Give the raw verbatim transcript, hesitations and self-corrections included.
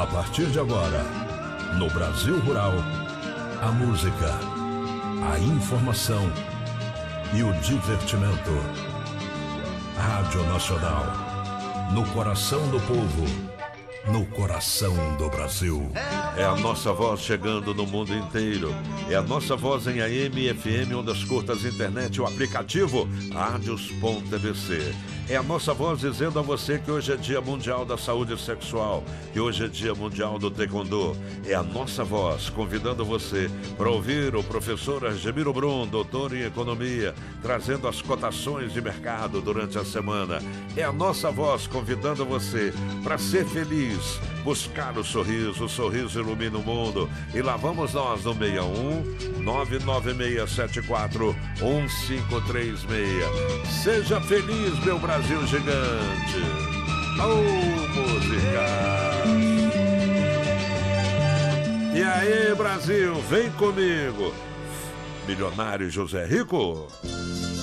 A partir de agora, no Brasil Rural, a música, a informação e o divertimento. Rádio Nacional, no coração do povo, no coração do Brasil. É a nossa voz chegando no mundo inteiro. É a nossa voz em A M, F M, ondas curtas, internet, o aplicativo Rádios ponto t v c. É a nossa voz dizendo a você que hoje é Dia Mundial da Saúde Sexual, que hoje é Dia Mundial do Taekwondo. É a nossa voz convidando você para ouvir o professor Argemiro Brum, doutor em Economia, trazendo as cotações de mercado durante a semana. É a nossa voz convidando você para ser feliz, buscar o sorriso, o sorriso ilumina o mundo. E lá vamos nós no seis um nove nove seis sete quatro um cinco três seis. Seja feliz, meu Brasil gigante. Oh, música. E aí, Brasil, vem comigo. Milionário José Rico.